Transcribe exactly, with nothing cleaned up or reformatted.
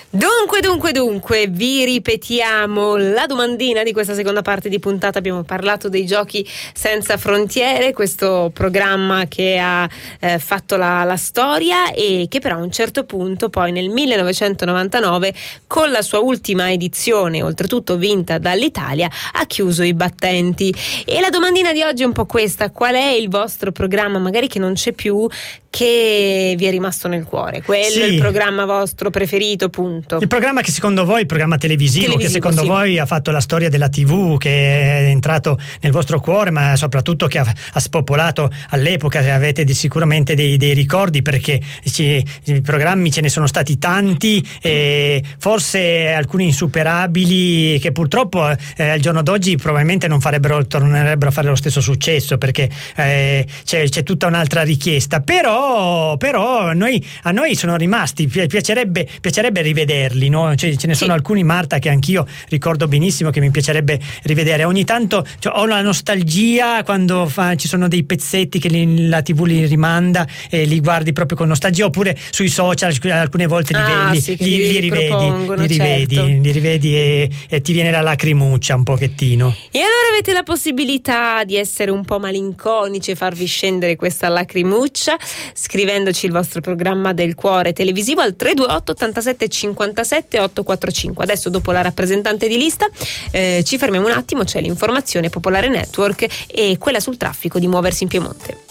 Dunque, dunque, dunque, vi ripetiamo la domandina di questa seconda parte di puntata. Abbiamo parlato dei Giochi Senza Frontiere, questo programma che ha eh, fatto la, la storia e che però a un certo punto, poi nel millenovecentonovantanove, con la sua ultima edizione, oltretutto vinta dall'Italia, ha chiuso i battenti. E la domandina di oggi è un po' questa: qual è il vostro programma, magari che non c'è più, che vi è rimasto nel cuore? Quello Sì. è il programma vostro preferito, punto. Il programma che secondo voi, il programma televisivo, televisivo che secondo sì. voi ha fatto la storia della tivù, che è entrato nel vostro cuore, ma soprattutto che ha, ha spopolato all'epoca. Avete di, sicuramente dei, dei ricordi, perché ci, i programmi ce ne sono stati tanti, e forse alcuni insuperabili che purtroppo eh, al giorno d'oggi probabilmente non farebbero, tornerebbero a fare lo stesso successo, perché eh, c'è, c'è tutta un'altra richiesta. Però, però noi, a noi sono rimasti, piacerebbe, piacerebbe rivederli, no? Cioè, ce ne sono sì. alcuni, Marta, che anch'io ricordo benissimo, che mi piacerebbe rivedere. Ogni tanto cioè, ho la nostalgia quando fa, ci sono dei pezzetti che li, la tivù li rimanda e li guardi proprio con nostalgia, oppure sui social alcune volte li, ah, li, sì, li, li, li rivedi, li rivedi, certo. li rivedi e, e ti viene la lacrimuccia un pochettino. E allora avete la possibilità di essere un po' malinconici e farvi scendere questa lacrimuccia scrivendoci il vostro programma del cuore televisivo al tre due otto ottantasette cinquantasette ottocentoquarantacinque. Adesso, dopo la rappresentante di lista, eh, ci fermiamo un attimo, c'è l'informazione Popolare Network e quella sul traffico di Muoversi in Piemonte.